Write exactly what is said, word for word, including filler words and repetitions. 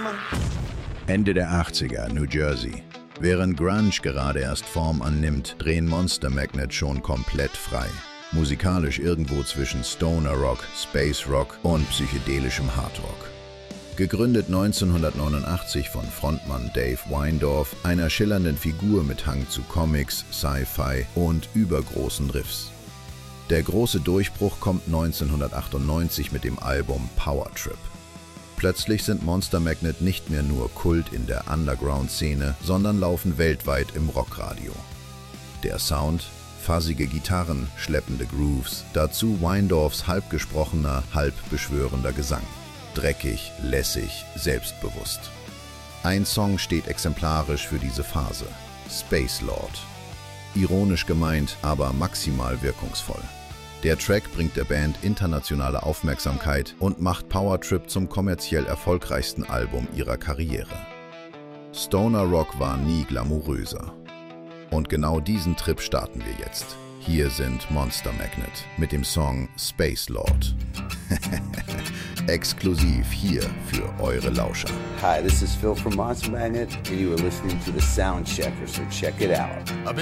Ende der achtziger, New Jersey. Während Grunge gerade erst Form annimmt, drehen Monster Magnet schon komplett frei. Musikalisch irgendwo zwischen Stoner Rock, Space Rock und psychedelischem Hard Rock. Gegründet neunzehnhundertneunundachtzig von Frontmann Dave Weindorf, einer schillernden Figur mit Hang zu Comics, Sci-Fi und übergroßen Riffs. Der große Durchbruch kommt neunzehnhundertachtundneunzig mit dem Album Power Trip. Plötzlich sind Monster Magnet nicht mehr nur Kult in der Underground-Szene, sondern laufen weltweit im Rockradio. Der Sound? Fuzzige Gitarren, schleppende Grooves, dazu Weindorfs halb gesprochener, halb beschwörender Gesang. Dreckig, lässig, selbstbewusst. Ein Song steht exemplarisch für diese Phase: Space Lord. Ironisch gemeint, aber maximal wirkungsvoll. Der Track bringt der Band internationale Aufmerksamkeit und macht Power Trip zum kommerziell erfolgreichsten Album ihrer Karriere. Stoner Rock war nie glamouröser. Und genau diesen Trip starten wir jetzt. Hier sind Monster Magnet mit dem Song Space Lord. Exklusiv hier für eure Lauscher. Hi, this is Phil from Monster Magnet and you are listening to the Sound Checker, so check it out. I've